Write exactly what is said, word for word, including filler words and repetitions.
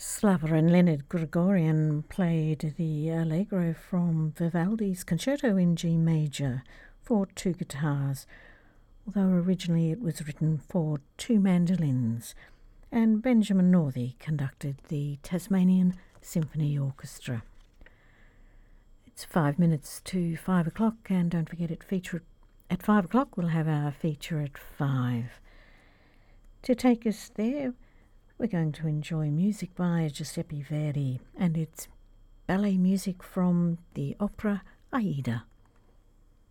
Slava and Leonard Gregorian played the Allegro from Vivaldi's Concerto in G major for two guitars, although originally it was written for two mandolins, and Benjamin Northey conducted the Tasmanian Symphony Orchestra. It's five minutes to five o'clock, and don't forget it feature at five o'clock we'll have our feature at five. To take us there, we're going to enjoy music by Giuseppe Verdi, and it's ballet music from the opera Aida.